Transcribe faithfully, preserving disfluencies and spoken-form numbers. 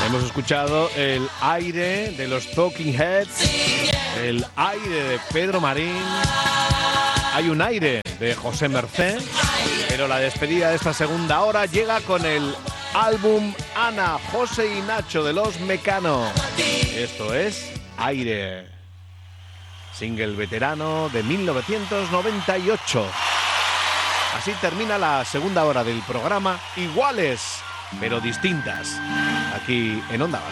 Hemos escuchado el aire de los Talking Heads, el aire de Pedro Marín, hay un aire de José Mercé, pero la despedida de esta segunda hora llega con el álbum Ana, José y Nacho de Los Mecano. Esto es Aire, single veterano de mil novecientos noventa y ocho. Así termina la segunda hora del programa, iguales pero distintas, aquí en Onda Vasca.